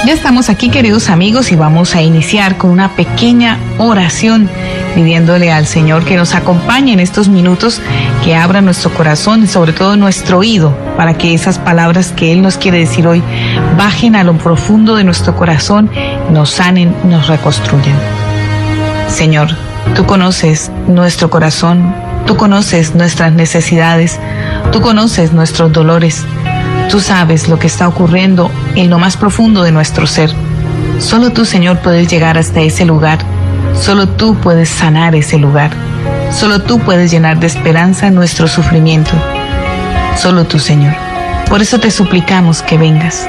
Ya estamos aquí, queridos amigos, y vamos a iniciar con una pequeña oración pidiéndole al Señor que nos acompañe en estos minutos, que abra nuestro corazón y sobre todo nuestro oído para que esas palabras que Él nos quiere decir hoy bajen a lo profundo de nuestro corazón, nos sanen, nos reconstruyan. Señor, tú conoces nuestro corazón, tú conoces nuestras necesidades, tú conoces nuestros dolores. Tú sabes lo que está ocurriendo en lo más profundo de nuestro ser. Solo tú, Señor, puedes llegar hasta ese lugar. Solo tú puedes sanar ese lugar. Solo tú puedes llenar de esperanza nuestro sufrimiento. Solo tú, Señor. Por eso te suplicamos que vengas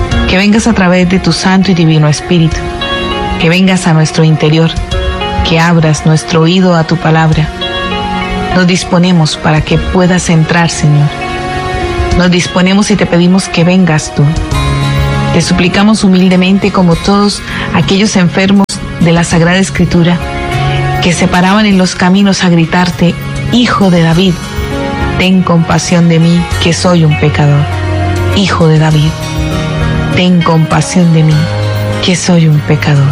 a través de tu Santo y Divino Espíritu, que vengas a nuestro interior, que abras nuestro oído a tu palabra. Nos disponemos para que puedas entrar, Señor. Nos disponemos y te pedimos que vengas tú. Te suplicamos humildemente, como todos aquellos enfermos de la Sagrada Escritura que se paraban en los caminos a gritarte: Hijo de David, ten compasión de mí, que soy un pecador. Hijo de David, ten compasión de mí, que soy un pecador.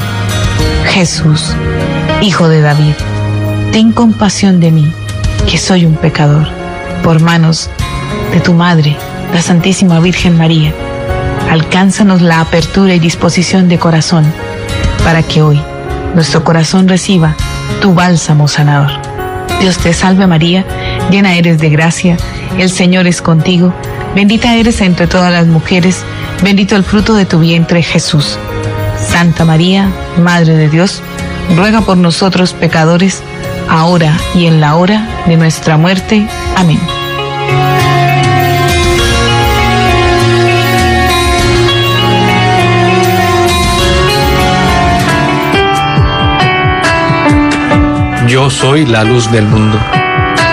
Jesús, Hijo de David, ten compasión de mí, que soy un pecador. Por manos de tu Madre, la Santísima Virgen María, alcánzanos la apertura y disposición de corazón para que hoy nuestro corazón reciba tu bálsamo sanador. Dios te salve María, llena eres de gracia, el Señor es contigo, bendita eres entre todas las mujeres, bendito el fruto de tu vientre Jesús. Santa María, Madre de Dios, ruega por nosotros pecadores, ahora y en la hora de nuestra muerte. Amén. Yo soy la luz del mundo.